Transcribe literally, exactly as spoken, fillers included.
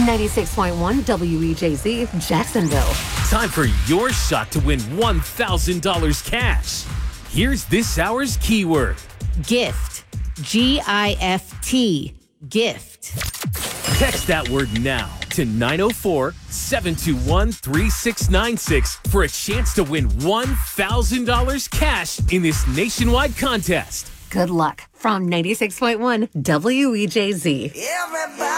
ninety-six point one W E J Z, Jacksonville. Time for your shot to win one thousand dollars cash. Here's this hour's keyword. Gift. G I F T. Gift. Text that word now to nine oh four, seven two one, three six nine six for a chance to win one thousand dollars cash in this nationwide contest. Good luck from ninety-six point one W E J Z. Everybody.